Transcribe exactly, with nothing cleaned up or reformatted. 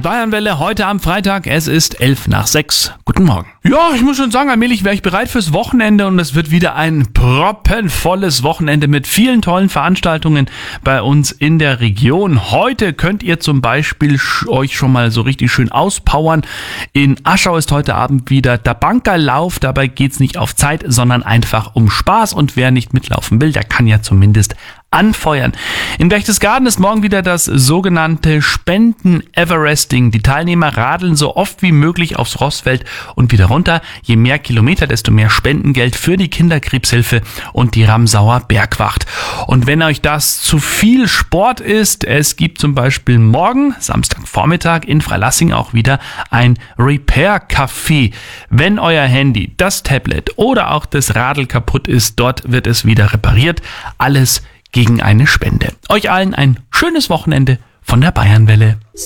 Bayernwelle heute am Freitag, es ist elf nach sechs. Guten Morgen. Ja, ich muss schon sagen, allmählich wäre ich bereit fürs Wochenende und es wird wieder ein proppenvolles Wochenende mit vielen tollen Veranstaltungen bei uns in der Region. Heute könnt ihr zum Beispiel sch- euch schon mal so richtig schön auspowern. In Aschau ist heute Abend wieder der Bankerlauf. Dabei geht's nicht auf Zeit, sondern einfach um Spaß. Und wer nicht mitlaufen will, der kann ja zumindest anfeuern. In Berchtesgaden ist morgen wieder das sogenannte Spenden-Everesting. Die Teilnehmer radeln so oft wie möglich aufs Rossfeld und wieder runter. Je mehr Kilometer, desto mehr Spendengeld für die Kinderkrebshilfe und die Ramsauer Bergwacht. Und wenn euch das zu viel Sport ist, es gibt zum Beispiel morgen, Samstagvormittag, in Freilassing auch wieder ein Repair-Café. Wenn euer Handy, das Tablet oder auch das Radl kaputt ist, dort wird es wieder repariert. Alles gegen eine Spende. Euch allen ein schönes Wochenende von der Bayernwelle.